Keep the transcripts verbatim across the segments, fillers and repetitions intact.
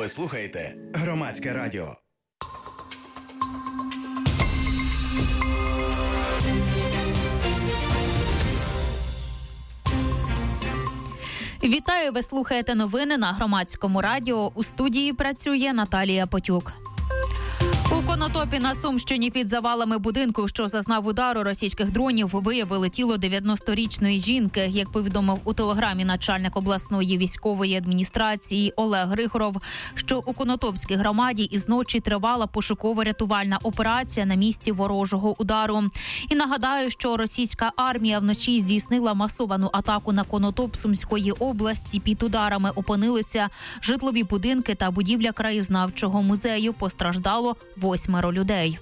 Ви слухаєте Громадське радіо. Вітаю, ви слухаєте новини на Громадському радіо. У студії працює Наталія Потюк. У Конотопі на Сумщині під завалами будинку, що зазнав удару російських дронів, виявили тіло дев'яносторічної жінки. Як повідомив у телеграмі начальник обласної військової адміністрації Олег Григоров, що у Конотопській громаді із ночі тривала пошуково-рятувальна операція на місці ворожого удару. І нагадаю, що російська армія вночі здійснила масовану атаку на Конотоп Сумської області. Під ударами опинилися житлові будинки та будівля краєзнавчого музею. Постраждало восьмеро людей.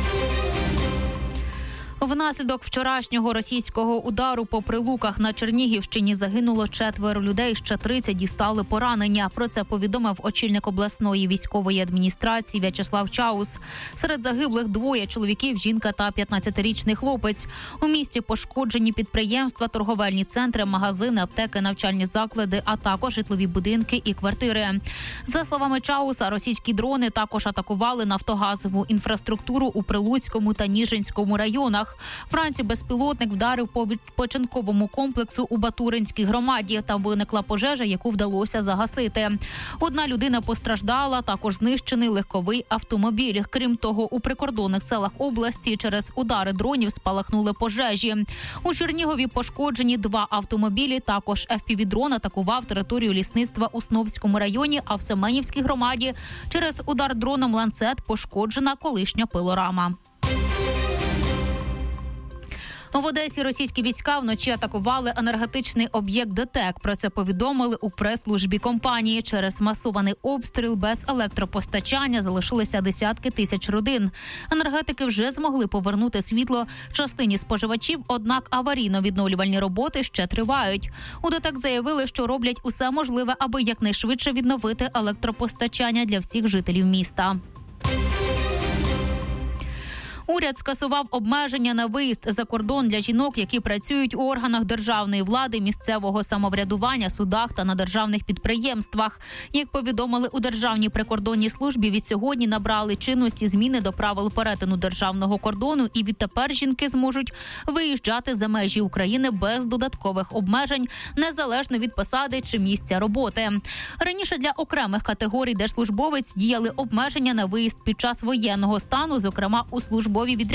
Внаслідок вчорашнього російського удару по Прилуках на Чернігівщині загинуло четверо людей, ще тридцять дістали поранення. Про це повідомив очільник обласної військової адміністрації В'ячеслав Чаус. Серед загиблих двоє чоловіків, жінка та п'ятнадцятирічний хлопець. У місті пошкоджені підприємства, торговельні центри, магазини, аптеки, навчальні заклади, а також житлові будинки і квартири. За словами Чауса, російські дрони також атакували нафтогазову інфраструктуру у Прилуцькому та Ніжинському районах. Вранці безпілотник вдарив по відпочинковому комплексу у Батуринській громаді. Там виникла пожежа, яку вдалося загасити. Одна людина постраждала, також знищений легковий автомобіль. Крім того, у прикордонних селах області через удари дронів спалахнули пожежі. У Чернігові пошкоджені два автомобілі, також еф пі ві-дрон атакував територію лісництва у Сновському районі, а в Семенівській громаді через удар дроном «Ланцет» пошкоджена колишня пилорама. В Одесі російські війська вночі атакували енергетичний об'єкт ДТЕК. Про це повідомили у прес-службі компанії. Через масований обстріл без електропостачання залишилися десятки тисяч родин. Енергетики вже змогли повернути світло частині споживачів, однак аварійно-відновлювальні роботи ще тривають. У ДТЕК заявили, що роблять усе можливе, аби якнайшвидше відновити електропостачання для всіх жителів міста. Уряд скасував обмеження на виїзд за кордон для жінок, які працюють у органах державної влади, місцевого самоврядування, судах та на державних підприємствах. Як повідомили у Державній прикордонній службі, від сьогодні набрали чинності зміни до правил перетину державного кордону, і відтепер жінки зможуть виїжджати за межі України без додаткових обмежень, незалежно від посади чи місця роботи. Раніше для окремих категорій держслужбовець діяли обмеження на виїзд під час воєнного стану, зокрема у службовій відрядження